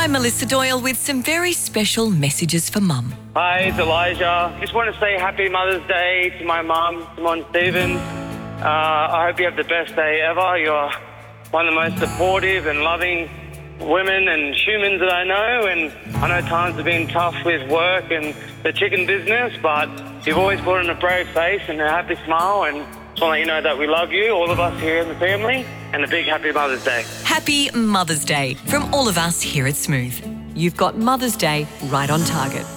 I'm Melissa Doyle with some very special messages for Mum. Hi, it's Elijah. Just want to say Happy Mother's Day to my mum, Simone Stevens. I hope you have the best day ever. You're one of the most supportive and loving women and humans that I know. And I know times have been tough with work and the chicken business, but you've always put on a brave face and a happy smile. And just want to let you know that we love you, all of us here in the family, and a big Happy Mother's Day. Happy Mother's Day from all of us here at Smooth. You've got Mother's Day right on target.